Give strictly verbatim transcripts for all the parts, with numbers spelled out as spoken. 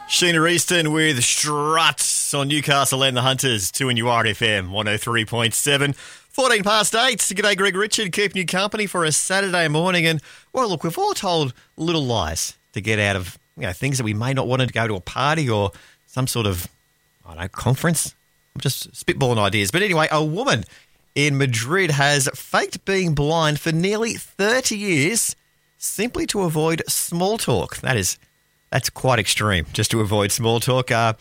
Sheena Easton with Struts on Newcastle and the Hunters, two N U R F M, one oh three point seven. fourteen past eight. G'day, Greg Richard, keeping you company for a Saturday morning. And, well, look, we've all told little lies to get out of, you know, things that we may not want to go to a party or some sort of, I don't know, conference. I'm just spitballing ideas. But anyway, a woman in Madrid has faked being blind for nearly thirty years simply to avoid small talk. That is... That's quite extreme, just to avoid small talk. Uh,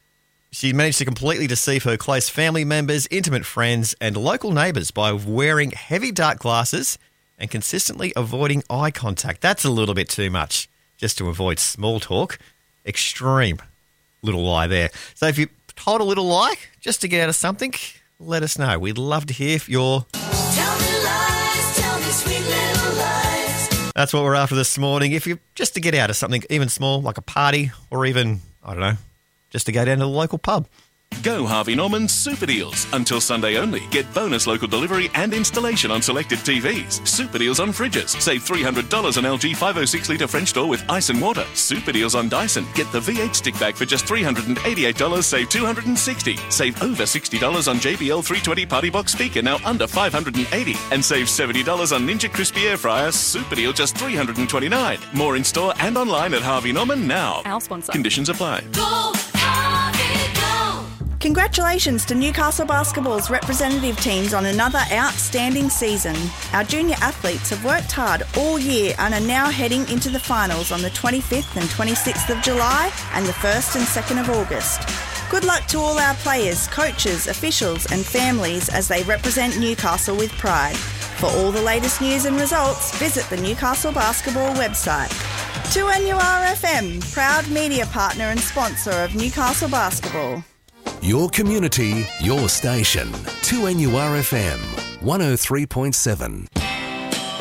she managed to completely deceive her close family members, intimate friends, and local neighbours by wearing heavy dark glasses and consistently avoiding eye contact. That's a little bit too much, just to avoid small talk. Extreme little lie there. So if you told a little lie just to get out of something, let us know. We'd love to hear your... Tell me lies, tell me sweet little lies. That's what we're after this morning. If you just to get out of something even small, like a party, or even, I don't know, just to go down to the local pub. Go Harvey Norman Super Deals. Until Sunday only. Get bonus local delivery and installation on selected T Vs. Super Deals on fridges. Save three hundred dollars on L G five oh six litre French door with ice and water. Super Deals on Dyson. Get the V eight stick bag for just three hundred eighty-eight dollars, save two hundred sixty dollars. Save over sixty dollars on J B L three twenty Party Box speaker, now under five hundred eighty dollars. And save seventy dollars on Ninja Crispy Air Fryer. Super Deal just three hundred twenty-nine dollars. More in store and online at Harvey Norman now. Our sponsor. Conditions apply. Go, Harvey, go. Congratulations to Newcastle Basketball's representative teams on another outstanding season. Our junior athletes have worked hard all year and are now heading into the finals on the twenty-fifth and twenty-sixth of July and the first and second of August. Good luck to all our players, coaches, officials and families as they represent Newcastle with pride. For all the latest news and results, visit the Newcastle Basketball website. two N U R F M, proud media partner and sponsor of Newcastle Basketball. Your community, your station. two N U R F M, one oh three point seven.